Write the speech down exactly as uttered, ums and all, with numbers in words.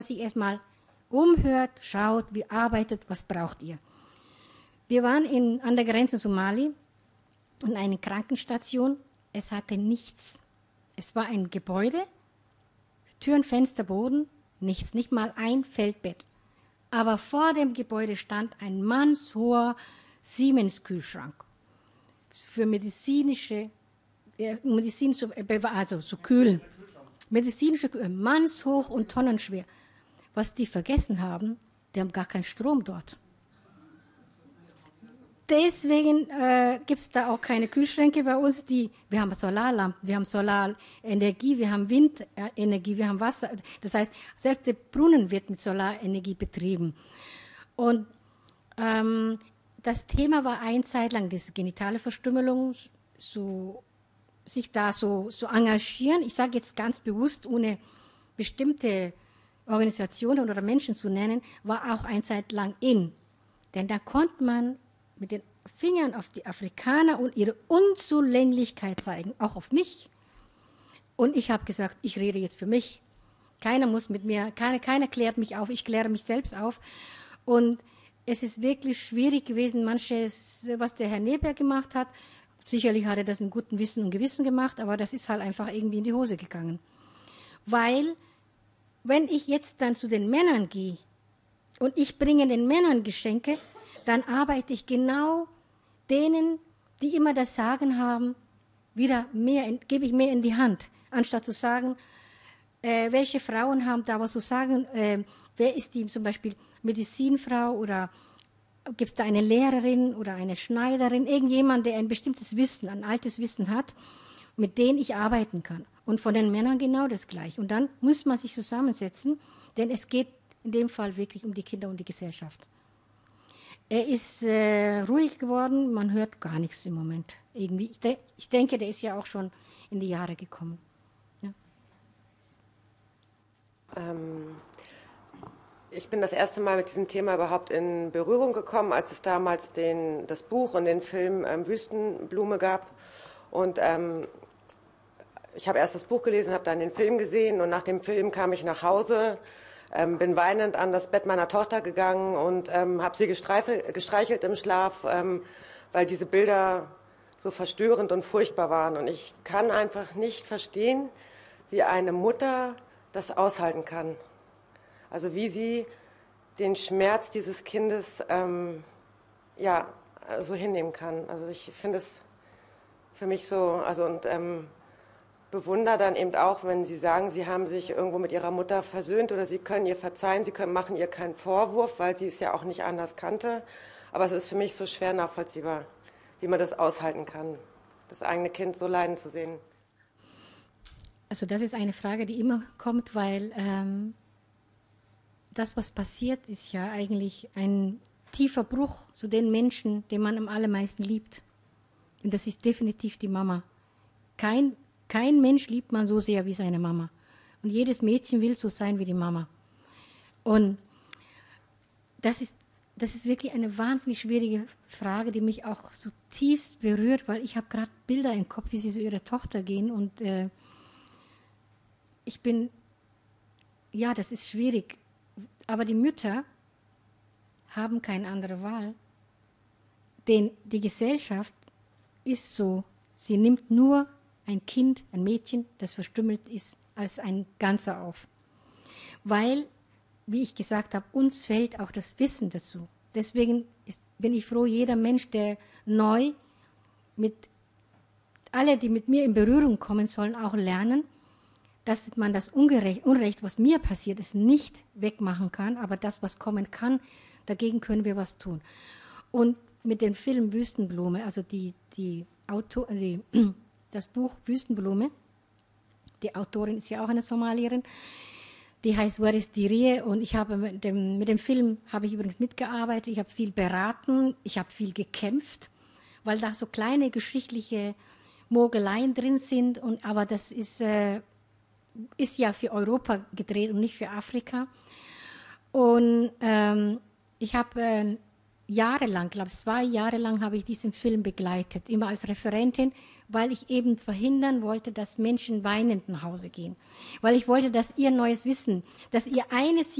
sich erstmal umhört, schaut, wie arbeitet, was braucht ihr. Wir waren in, an der Grenze zu Mali in einer Krankenstation. Es hatte nichts. Es war ein Gebäude, Türen, Fenster, Boden, nichts, nicht mal ein Feldbett. Aber vor dem Gebäude stand ein mannshoher Siemens-Kühlschrank für medizinische, äh, Medizin zu, äh, also zu kühlen. Medizinische, mannshoch und tonnenschwer. Was die vergessen haben, die haben gar keinen Strom dort. Deswegen äh, gibt es da auch keine Kühlschränke bei uns. Die, wir haben Solarlampen, wir haben Solarenergie, wir haben Windenergie, wir haben Wasser. Das heißt, selbst der Brunnen wird mit Solarenergie betrieben. Und ähm, das Thema war eine Zeit lang diese genitale Verstümmelung, so, sich da so, so engagieren. Ich sage jetzt ganz bewusst, ohne bestimmte Organisationen oder Menschen zu nennen, war auch eine Zeit lang in. Denn da konnte man mit den Fingern auf die Afrikaner und ihre Unzulänglichkeit zeigen, auch auf mich. Und ich habe gesagt, ich rede jetzt für mich. Keiner muss mit mir, keiner, keiner klärt mich auf, ich kläre mich selbst auf. Und es ist wirklich schwierig gewesen, manches, was der Herr Neber gemacht hat. Sicherlich hat er das in gutem Wissen und Gewissen gemacht, aber das ist halt einfach irgendwie in die Hose gegangen. Weil, wenn ich jetzt dann zu den Männern gehe und ich bringe den Männern Geschenke, dann arbeite ich genau denen, die immer das Sagen haben, wieder mehr, in, gebe ich mehr in die Hand, anstatt zu sagen, äh, welche Frauen haben da was zu sagen, äh, wer ist die zum Beispiel Medizinfrau oder gibt es da eine Lehrerin oder eine Schneiderin, irgendjemand, der ein bestimmtes Wissen, ein altes Wissen hat, mit denen ich arbeiten kann. Und von den Männern genau das Gleiche. Und dann muss man sich zusammensetzen, denn es geht in dem Fall wirklich um die Kinder und die Gesellschaft. Er ist äh, ruhig geworden, man hört gar nichts im Moment. Irgendwie. Ich, de ich denke, der ist ja auch schon in die Jahre gekommen. Ja. Ähm, ich bin das erste Mal mit diesem Thema überhaupt in Berührung gekommen, als es damals den, das Buch und den Film ähm, Wüstenblume gab. Und ähm, ich habe erst das Buch gelesen, habe dann den Film gesehen und nach dem Film kam ich nach Hause. Ähm, bin weinend an das Bett meiner Tochter gegangen und ähm, habe sie gestreichelt im Schlaf, ähm, weil diese Bilder so verstörend und furchtbar waren. Und ich kann einfach nicht verstehen, wie eine Mutter das aushalten kann. Also wie sie den Schmerz dieses Kindes ähm, ja, so hinnehmen kann. Also ich finde es für mich so, also und ähm, bewundere dann eben auch, wenn Sie sagen, Sie haben sich irgendwo mit Ihrer Mutter versöhnt oder Sie können ihr verzeihen, Sie können, machen ihr keinen Vorwurf, weil sie es ja auch nicht anders kannte. Aber es ist für mich so schwer nachvollziehbar, wie man das aushalten kann, das eigene Kind so leiden zu sehen. Also das ist eine Frage, die immer kommt, weil ähm, das, was passiert, ist ja eigentlich ein tiefer Bruch zu den Menschen, den man am allermeisten liebt. Und das ist definitiv die Mama. Kein Kein Mensch liebt man so sehr wie seine Mama. Und jedes Mädchen will so sein wie die Mama. Und das ist, das ist wirklich eine wahnsinnig schwierige Frage, die mich auch so tiefst berührt, weil ich habe gerade Bilder im Kopf, wie sie zu ihrer Tochter gehen. Und äh, ich bin, ja, das ist schwierig. Aber die Mütter haben keine andere Wahl. Denn die Gesellschaft ist so, sie nimmt nur ein Kind, ein Mädchen, das verstümmelt ist, als ein Ganzer auf. Weil, wie ich gesagt habe, uns fehlt auch das Wissen dazu. Deswegen ist, bin ich froh, jeder Mensch, der neu mit, alle, die mit mir in Berührung kommen, sollen auch lernen, dass man das Ungerecht, Unrecht, was mir passiert ist, nicht wegmachen kann, aber das, was kommen kann, dagegen können wir was tun. Und mit dem Film Wüstenblume, also die, die Autor, die das Buch Wüstenblume, die Autorin ist ja auch eine Somalierin, die heißt Where is die Rie? Und ich habe mit dem, mit dem Film habe ich übrigens mitgearbeitet, ich habe viel beraten, ich habe viel gekämpft, weil da so kleine geschichtliche Mogeleien drin sind, und, aber das ist, äh, ist ja für Europa gedreht und nicht für Afrika. Und ähm, ich habe äh, jahrelang, glaube zwei Jahre lang habe ich diesen Film begleitet, immer als Referentin, weil ich eben verhindern wollte, dass Menschen weinend nach Hause gehen. Weil ich wollte, dass ihr neues Wissen, dass ihr eine